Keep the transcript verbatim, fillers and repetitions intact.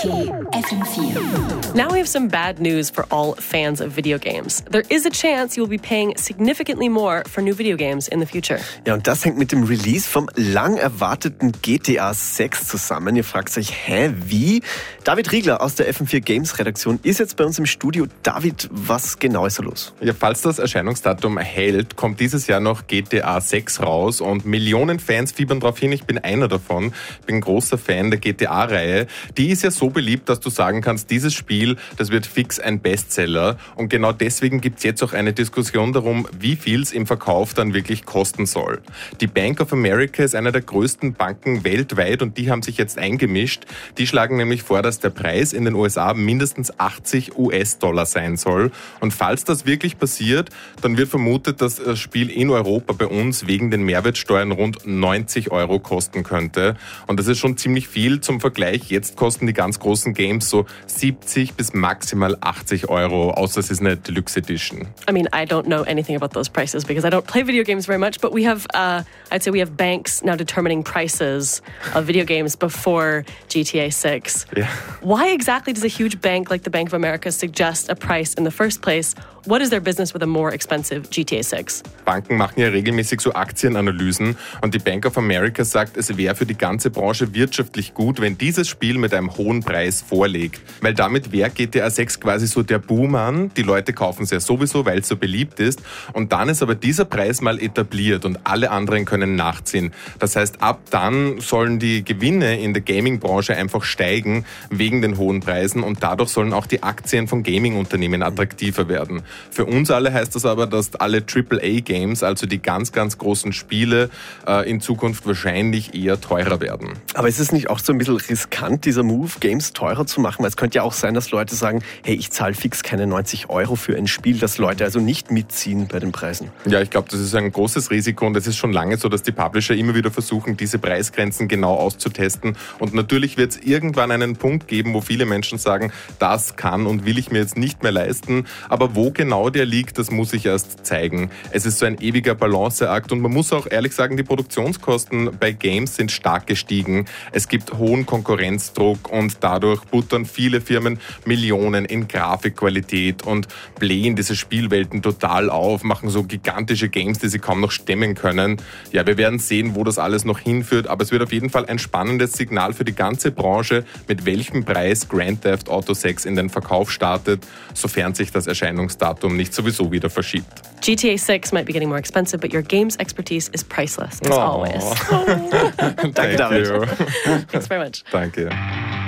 K F M vier. Now we have some bad news for all fans of video games. There is a chance you will be paying significantly more for new video games in the future. Ja, und das hängt mit dem Release vom lang erwarteten G T A sechs zusammen. Ihr fragt euch, hä, wie? David Riegler aus der F M vier Games Redaktion ist jetzt bei uns im Studio. David, was genau ist da los? Ja, falls das Erscheinungsdatum hält, kommt dieses Jahr noch G T A sechs raus und Millionen Fans fiebern darauf hin. Ich bin einer davon. Ich bin ein großer Fan der G T A-Reihe. Die ist ja so beliebt, dass du sagen kannst, dieses Spiel, das wird fix ein Bestseller. Und genau deswegen gibt es jetzt auch eine Diskussion darum, wie viel es im Verkauf dann wirklich kosten soll. Die Bank of America ist einer der größten Banken weltweit und die haben sich jetzt eingemischt. Die schlagen nämlich vor, dass der Preis in den U S A mindestens achtzig US-Dollar sein soll. Und falls das wirklich passiert, dann wird vermutet, dass das Spiel in Europa bei uns wegen den Mehrwertsteuern rund neunzig Euro kosten könnte. Und das ist schon ziemlich viel zum Vergleich. Jetzt kosten die ganz großen Games so siebzig bis maximal achtzig Euro, außer es ist eine Deluxe Edition. I mean, I don't know anything about those prices because I don't play video games very much, but we have, uh, I'd say we have banks now determining prices of video games before G T A six. Yeah. Why exactly does a huge bank like the Bank of America suggest a price in the first place? What is their business with a more expensive G T A six? Banken machen ja regelmäßig so Aktienanalysen und die Bank of America sagt, es wäre für die ganze Branche wirtschaftlich gut, wenn dieses Spiel mit einem hohen Preis vorliegt. Weil damit wäre G T A sechs quasi so der Boom an. Die Leute kaufen es ja sowieso, weil es so beliebt ist. Und dann ist aber dieser Preis mal etabliert und alle anderen können nachziehen. Das heißt, ab dann sollen die Gewinne in der Gaming-Branche einfach steigen wegen den hohen Preisen und dadurch sollen auch die Aktien von Gaming-Unternehmen attraktiver werden. Für uns alle heißt das aber, dass alle Triple A Games, also die ganz, ganz großen Spiele, in Zukunft wahrscheinlich eher teurer werden. Aber ist es nicht auch so ein bisschen riskant, dieser Move, Games teurer zu machen? Weil es könnte ja auch sein, dass Leute sagen, hey, ich zahle fix keine neunzig Euro für ein Spiel, dass Leute also nicht mitziehen bei den Preisen. Ja, ich glaube, das ist ein großes Risiko und es ist schon lange so, dass die Publisher immer wieder versuchen, diese Preisgrenzen genau auszutesten. Und natürlich wird es irgendwann einen Punkt geben, wo viele Menschen sagen, das kann und will ich mir jetzt nicht mehr leisten. Aber wo genau der liegt, das muss ich erst zeigen. Es ist so ein ewiger Balanceakt und man muss auch ehrlich sagen, die Produktionskosten bei Games sind stark gestiegen. Es gibt hohen Konkurrenzdruck und dadurch buttern viele Firmen Millionen in Grafikqualität und blähen diese Spielwelten total auf, machen so gigantische Games, die sie kaum noch stemmen können. Ja, wir werden sehen, wo das alles noch hinführt, aber es wird auf jeden Fall ein spannendes Signal für die ganze Branche, mit welchem Preis Grand Theft Auto sechs in den Verkauf startet, sofern sich das Erscheinungsdatum nicht sowieso wieder verschiebt. G T A six might be getting more expensive, but your game's expertise is priceless, as Oh. always. Danke, David. You. Thanks very much. Danke.